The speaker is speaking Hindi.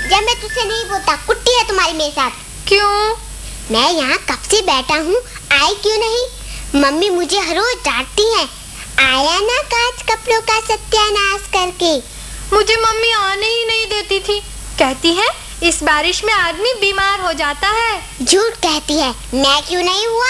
जब मैं तुझसे नहीं बोलता, कुट्टी है तुम्हारी मेरे साथ। क्यों? मैं यहाँ कब से बैठा हूँ, आई क्यों नहीं? मम्मी मुझे हर रोज डांटती है, आया ना कांच कपड़ों का सत्यानाश करके। मुझे मम्मी आने ही नहीं देती थी, कहती है इस बारिश में आदमी बीमार हो जाता है। झूठ कहती है, मैं क्यों नहीं हुआ?